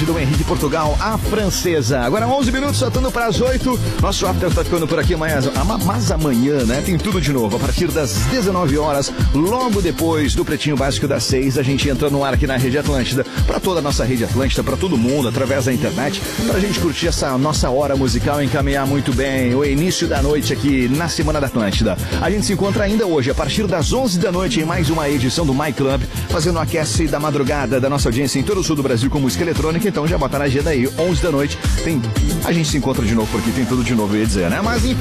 do Henrique Portugal, a francesa. Agora 11 minutos, soltando para as 8. Nosso after tá ficando por aqui, mas amanhã, né? Tem tudo de novo. A partir das 19 horas, logo depois do Pretinho Básico das 6, a gente entra no ar aqui na Rede Atlântida, para toda a nossa Rede Atlântida, para todo mundo, através da internet, pra gente curtir essa nossa hora musical e encaminhar muito bem o início da noite aqui na Semana da Atlântida. A gente se encontra ainda hoje, a partir das 11 da noite, em mais uma edição do My Club, fazendo o aquece da madrugada da nossa audiência em todo o sul do Brasil com música eletrônica. Então já bota na agenda aí, 11 da noite, a gente se encontra de novo, porque tem tudo de novo, eu ia dizer, né? Mas